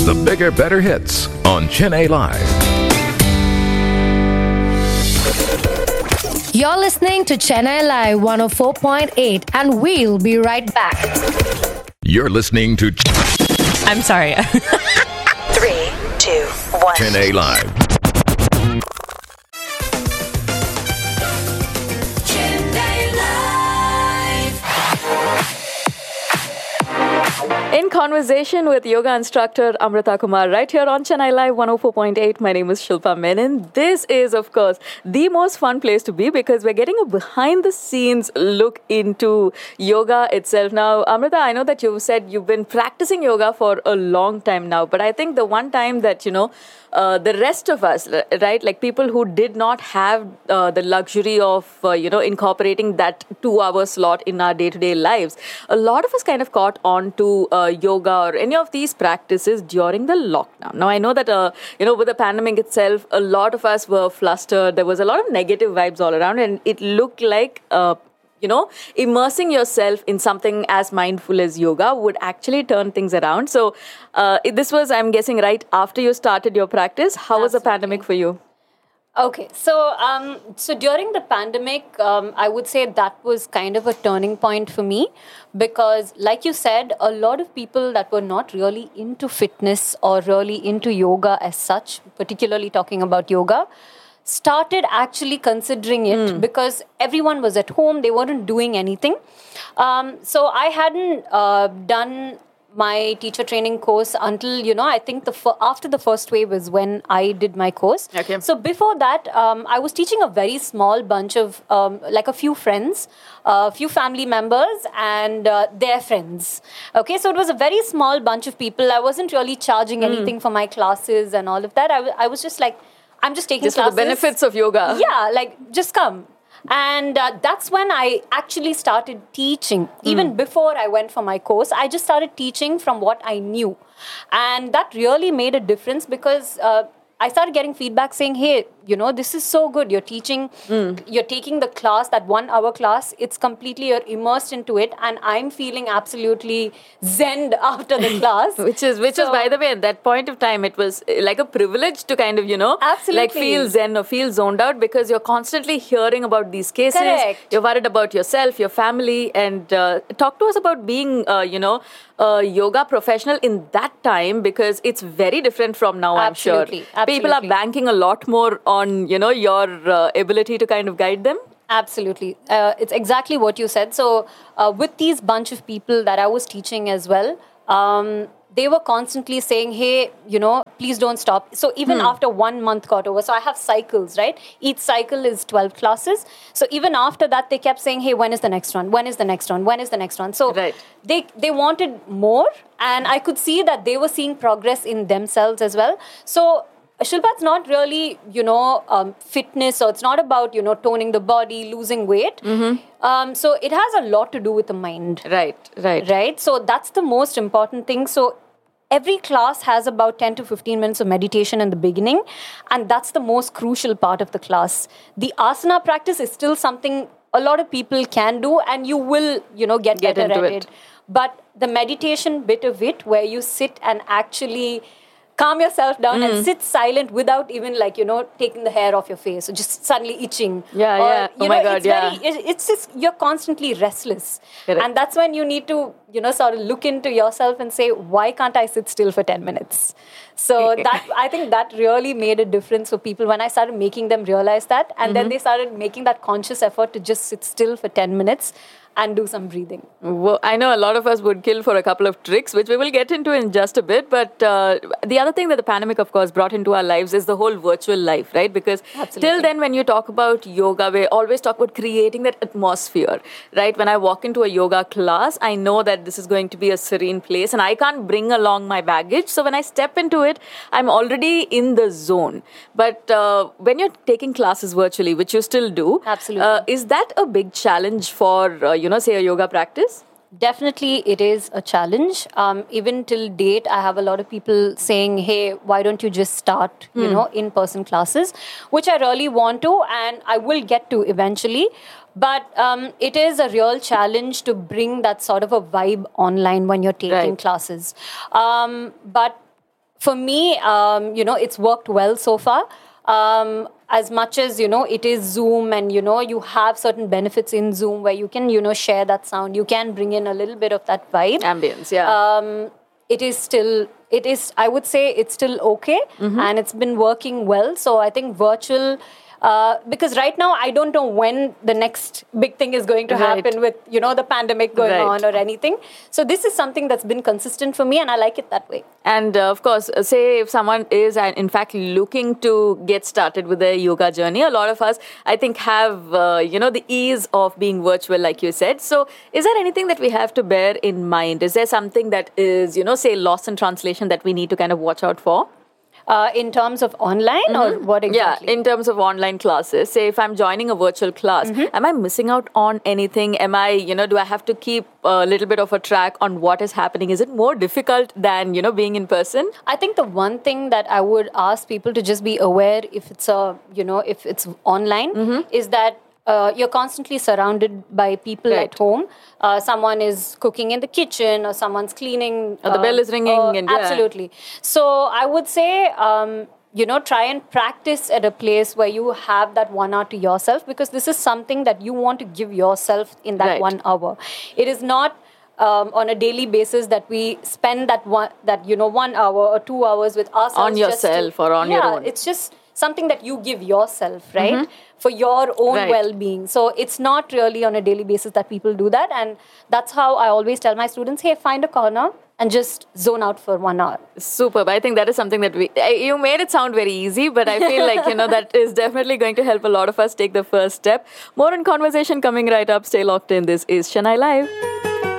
The bigger, better hits on Chennai Live. You're listening to Chennai Live 104.8 and we'll be right back. You're listening to I'm sorry. 3, 2, 1. Chennai Live. In conversation with yoga instructor Amrita Kumar right here on Chennai Live 104.8. My name is Shilpa Menon. This is, of course, the most fun place to be because we're getting a behind-the-scenes look into yoga itself. Now, Amrita, I know that you said you've been practicing yoga for a long time now, but I think the one time that, the rest of us, right, like people who did not have the luxury of, incorporating that 2-hour slot in our day-to-day lives, a lot of us kind of caught on to yoga or any of these practices during the lockdown. Now, I know that, with the pandemic itself, a lot of us were flustered. There was a lot of negative vibes all around, and it looked like immersing yourself in something as mindful as yoga would actually turn things around. So this was, I'm guessing, right after you started your practice. How was the pandemic for you? Okay, so during the pandemic, I would say that was kind of a turning point for me because, like you said, a lot of people that were not really into fitness or really into yoga as such, particularly talking about yoga, started actually considering it because everyone was at home, they weren't doing anything. So I hadn't done my teacher training course until, I think after the first wave is when I did my course. Okay. So before that, I was teaching a very small bunch of, like a few friends, a few family members and their friends. Okay, so it was a very small bunch of people. I wasn't really charging anything for my classes and all of that. I was just like, I'm just taking just classes. For the benefits of yoga. Yeah, like just come. And that's when I actually started teaching. Even before I went for my course, I just started teaching from what I knew. And that really made a difference because I started getting feedback saying, hey, this is so good. You're teaching, you're taking the class, that 1-hour class. It's completely, you're immersed into it. And I'm feeling absolutely zen after the class. Which is, by the way, at that point of time, it was like a privilege to kind of, absolutely. like feel zen or feel zoned out because you're constantly hearing about these cases. Correct. You're worried about yourself, your family. And talk to us about being, a yoga professional in that time because it's very different from now, Absolutely. I'm sure. People are banking a lot more on, your ability to kind of guide them. Absolutely. It's exactly what you said. So with these bunch of people that I was teaching as well, they were constantly saying, hey, please don't stop. So even after 1 month got over, so I have cycles, right? Each cycle is 12 classes. So even after that, they kept saying, hey, when is the next one? When is the next one? When is the next one? So they wanted more. And I could see that they were seeing progress in themselves as well. So Shilpa, it's not really, fitness, or it's not about, toning the body, losing weight. So it has a lot to do with the mind. Right. So that's the most important thing. So every class has about 10 to 15 minutes of meditation in the beginning. And that's the most crucial part of the class. The asana practice is still something a lot of people can do and you will, get better at it. But the meditation bit of it where you sit and actually calm yourself down and sit silent without even taking the hair off your face or just suddenly itching. Yeah. Oh my God, it's just, you're constantly restless. Correct. And that's when you need to, sort of look into yourself and say, why can't I sit still for 10 minutes? So I think that really made a difference for people when I started making them realize that. And then they started making that conscious effort to just sit still for 10 minutes and do some breathing. Well, I know a lot of us would kill for a couple of tricks, which we will get into in just a bit. But the other thing that the pandemic, of course, brought into our lives is the whole virtual life, right? Because till then, when you talk about yoga, we always talk about creating that atmosphere, right? When I walk into a yoga class, I know that this is going to be a serene place and I can't bring along my baggage. So when I step into it, I'm already in the zone. But when you're taking classes virtually, which you still do, Absolutely. Is that a big challenge for say a yoga practice? Definitely, it is a challenge. Even till date, I have a lot of people saying, hey, why don't you just start, in-person classes, which I really want to, and I will get to eventually. But it is a real challenge to bring that sort of a vibe online when you're taking classes. But for me, it's worked well so far. As much as, it is Zoom and, you have certain benefits in Zoom where you can, share that sound. You can bring in a little bit of that vibe. Ambience, yeah. I would say it's still okay. And it's been working well. So I think virtual... because right now, I don't know when the next big thing is going to happen with, the pandemic going on or anything. So this is something that's been consistent for me, and I like it that way. And of course, say if someone is, in fact, looking to get started with their yoga journey, a lot of us, I think, have, the ease of being virtual, like you said. So is there anything that we have to bear in mind? Is there something that is, say, lost in translation that we need to kind of watch out for? In terms of online or what exactly? Yeah, in terms of online classes. Say if I'm joining a virtual class, am I missing out on anything? Am I, do I have to keep a little bit of a track on what is happening? Is it more difficult than, being in person? I think the one thing that I would ask people to just be aware if it's if it's online is that you're constantly surrounded by people at home. Someone is cooking in the kitchen or someone's cleaning. Or the bell is ringing. Absolutely. So I would say, try and practice at a place where you have that 1 hour to yourself, because this is something that you want to give yourself in that 1 hour. It is not on a daily basis that we spend that 1 hour or 2 hours with ourselves. On yourself or on your own. Yeah, it's just something that you give yourself, right? For your own well-being. So it's not really on a daily basis that people do that. And that's how I always tell my students, hey, find a corner and just zone out for 1 hour. Superb. I think that is something that you made it sound very easy, but I feel like, that is definitely going to help a lot of us take the first step. More in conversation coming right up. Stay locked in. This is Chennai Live.